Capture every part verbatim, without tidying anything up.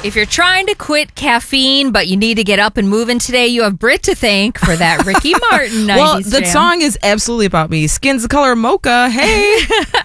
If you're trying to quit caffeine, but you need to get up and moving today, you have Brit to thank for that Ricky Martin nineties Well, the jam. song is absolutely about me. Skin's the color of mocha. Hey.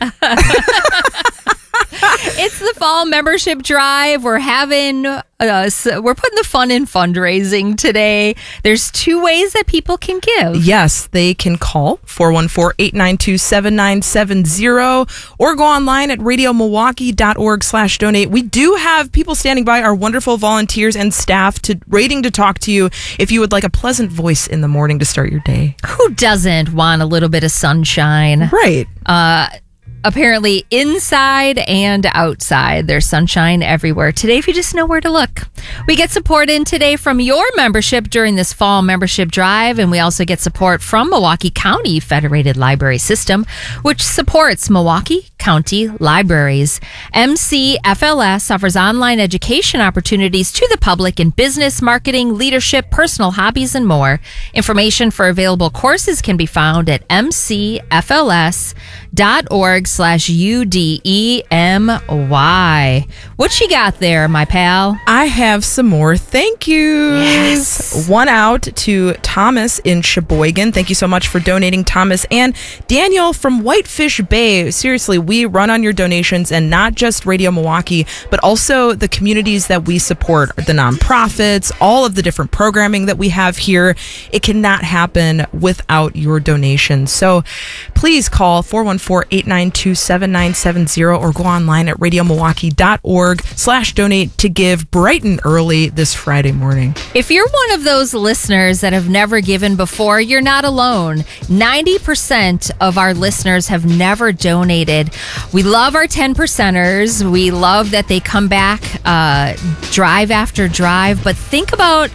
It's the fall membership drive. We're having, uh, we're putting the fun in fundraising today. There's two ways that people can give. Yes, they can call four one four, eight nine two, seven nine seven zero or go online at radiomilwaukee.org slash donate. We do have people standing by, our wonderful volunteers and staff, to waiting to talk to you if you would like a pleasant voice in the morning to start your day. Who doesn't want a little bit of sunshine? Right. Uh, apparently inside and outside, there's sunshine everywhere today if you just know where to look. We get support in today from your membership during this fall membership drive, and we also get support from Milwaukee County Federated Library System, which supports Milwaukee County Libraries. M C F L S offers online education opportunities to the public in business, marketing, leadership, personal hobbies, and more. Information for available courses can be found at m c f l s dot org slash U D E M Y. What you got there, my pal? I have some more thank yous. Yes. One out to Thomas in Sheboygan. Thank you so much for donating, Thomas. And Daniel from Whitefish Bay. Seriously, we run on your donations, and not just Radio Milwaukee, but also the communities that we support, the nonprofits, all of the different programming that we have here. It cannot happen without your donations. So please call four one four, eight nine two, seven nine seven zero or go online at radiomilwaukee.org slash donate to give bright and early this Friday morning. If you're one of those listeners that have never given before, you're not alone. ninety percent of our listeners have never donated. We love our ten percenters. We love that they come back uh, drive after drive. But think about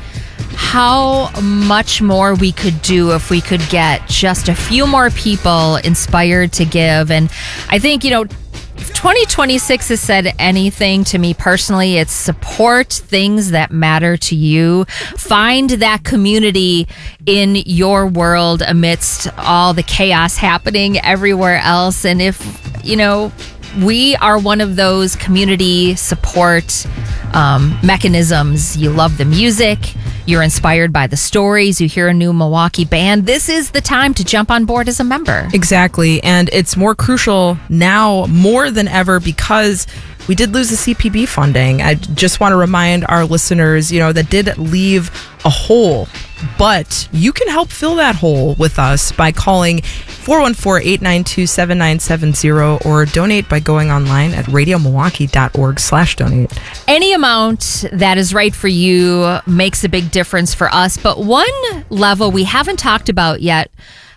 how much more we could do if we could get just a few more people inspired to give. And I think, you know, if twenty twenty-six has said anything to me personally, it's support things that matter to you. Find that community in your world amidst all the chaos happening everywhere else. And if, you know, we are one of those community support um, mechanisms. You love the music. You're inspired by the stories. You hear a new Milwaukee band. This is the time to jump on board as a member. Exactly. And it's more crucial now more than ever because we did lose the C P B funding. I just want to remind our listeners, you know, that did leave a hole, but you can help fill that hole with us by calling four one four, eight nine two, seven nine seven zero or donate by going online at radiomilwaukee.org slash donate. Any amount that is right for you makes a big difference for us. But one level we haven't talked about yet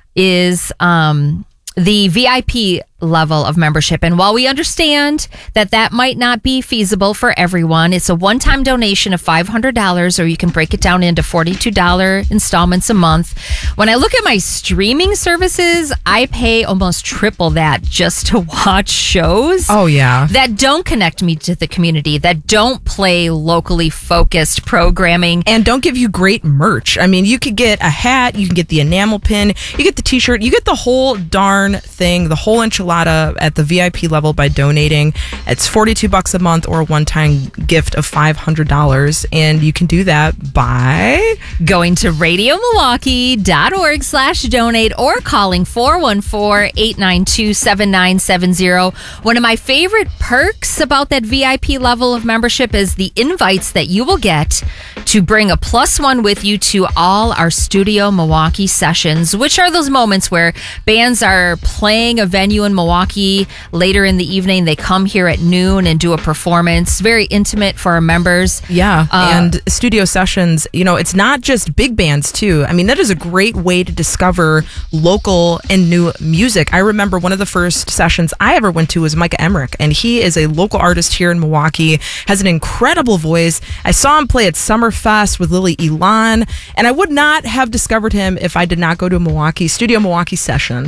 is um, the V I P level of membership. And while we understand that that might not be feasible for everyone, it's a one-time donation of five hundred dollars, or you can break it down into forty-two dollars installments a month. When I look at my streaming services, I pay almost triple that just to watch shows. Oh, yeah. That don't connect me to the community, that don't play locally focused programming. And don't give you great merch. I mean, you could get a hat, you can get the enamel pin, you get the t-shirt, you get the whole darn thing, the whole enchilada at the V I P level by donating. It's forty-two bucks a month or a one-time gift of five hundred dollars. And you can do that by going to radiomilwaukee.org slash donate or calling four one four, eight nine two, seven nine seven zero. One of my favorite perks about that V I P level of membership is the invites that you will get to bring a plus one with you to all our Studio Milwaukee sessions, which are those moments where bands are playing a venue in Milwaukee later in the evening. They come here at noon and do a performance. Very intimate for our members. Yeah. Uh, and studio sessions, you know, it's not just big bands too. I mean, that is a great way to discover local and new music. I remember one of the first sessions I ever went to was Micah Emmerich, and he is a local artist here in Milwaukee, has an incredible voice. I saw him play at Summerfest with Lily Elon, and I would not have discovered him if I did not go to a Milwaukee, Studio Milwaukee session.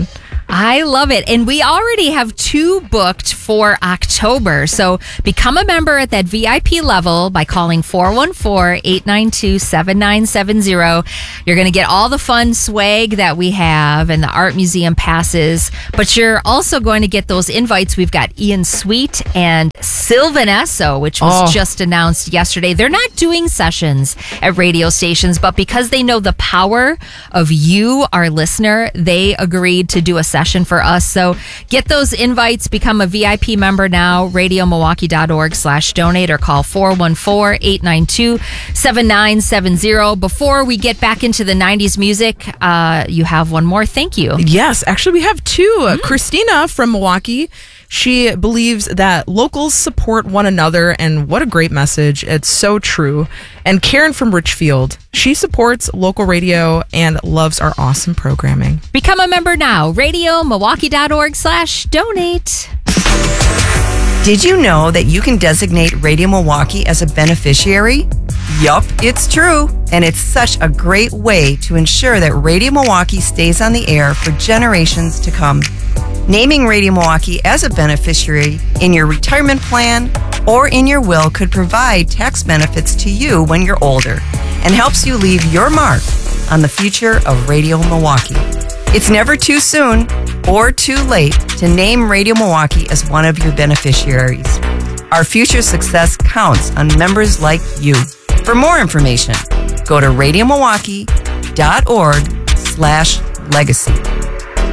I love it. And we already have two booked for October. So become a member at that V I P level by calling four one four, eight nine two, seven nine seven zero. You're going to get all the fun swag that we have and the art museum passes, but you're also going to get those invites. We've got Ian Sweet and Sylvan Esso, which was Oh. just announced yesterday. They're not doing sessions at radio stations, but because they know the power of you, our listener, they agreed to do a session for us. So get those invites, become a V I P member now, radio milwaukee dot org slash donate, or call four one four, eight nine two, seven nine seven zero. Before we get back into the nineties music, uh, you have one more thank you. Yes, actually, we have two. Mm-hmm. Christina from Milwaukee. She believes that locals support one another, and what a great message. It's so true. And Karen from Richfield, she supports local radio and loves our awesome programming. Become a member now, radio milwaukee dot org slash donate. Did you know that you can designate Radio Milwaukee as a beneficiary? Yup, it's true. And it's such a great way to ensure that Radio Milwaukee stays on the air for generations to come. Naming Radio Milwaukee as a beneficiary in your retirement plan or in your will could provide tax benefits to you when you're older and helps you leave your mark on the future of Radio Milwaukee. It's never too soon or too late to name Radio Milwaukee as one of your beneficiaries. Our future success counts on members like you. For more information, go to radio milwaukee dot org slash legacy.